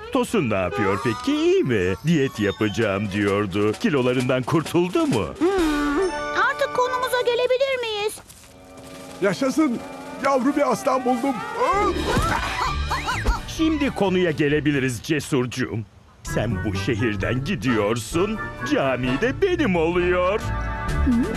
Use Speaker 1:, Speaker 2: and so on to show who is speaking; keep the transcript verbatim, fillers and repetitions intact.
Speaker 1: Tosun ne yapıyor peki, iyi mi? Diyet yapacağım diyordu. Kilolarından kurtuldu mu?
Speaker 2: Hmm, artık konumuza gelebilir miyiz?
Speaker 3: Yaşasın. Yavru bir aslan buldum.
Speaker 1: Şimdi konuya gelebiliriz Cesurcuğum. Sen bu şehirden gidiyorsun, cami de benim oluyor.